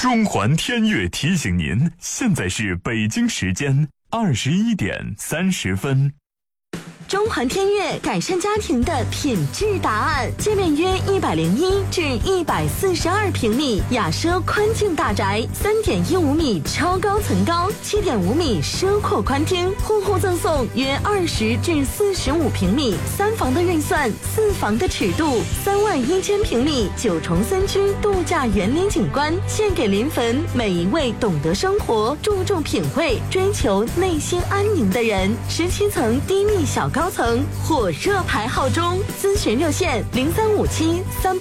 中环天悦提醒您，现在是北京时间21点30分。 中环天悦改善家庭的品质答案，界面约101至142平米，雅奢宽境大宅，3.15米超高层高，7.5米奢阔宽厅，户户赠送约20至45平米，3房的预算，4房的尺度，31000平米9重3居度假园林景观，献给临汾每一位懂得生活、注重品味、追求内心安宁的人。17层低密小高层火热排号中，咨询热线035738